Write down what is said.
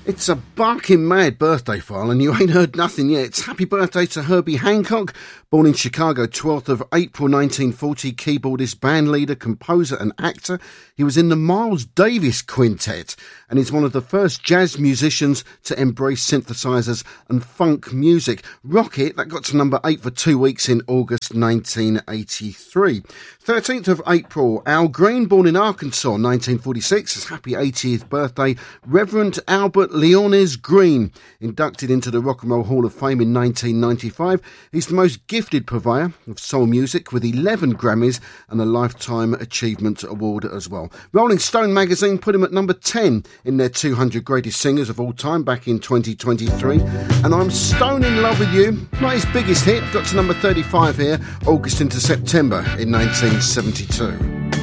It's a barking mad birthday file and you ain't heard nothing yet. It's happy birthday to Herbie Hancock, born in Chicago, 12th of April 1940, keyboardist, bandleader, composer and actor. He was in the Miles Davis Quintet and is one of the first jazz musicians to embrace synthesizers and funk music. Rocket, that got to number 8 for 2 weeks in August 1983. 13th of April, Al Green, born in Arkansas, 1946. His happy 80th birthday. Reverend Albert Leones Green, inducted into the Rock and Roll Hall of Fame in 1995. He's the most gifted purveyor of soul music with 11 Grammys and a Lifetime Achievement Award as well. Rolling Stone magazine put him at number 10 in their 200 greatest singers of all time back in 2023. And I'm Stone in Love with You, not his biggest hit, got to number 35 here, August into September in 1972.